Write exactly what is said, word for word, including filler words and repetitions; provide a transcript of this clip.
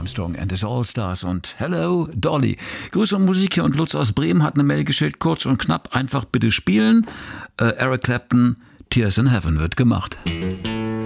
Armstrong and his All-Stars und Hello Dolly. Grüße und Musik hier und Lutz aus Bremen hat eine Mail geschickt, kurz und knapp, einfach bitte spielen. Äh, Eric Clapton, Tears in Heaven wird gemacht.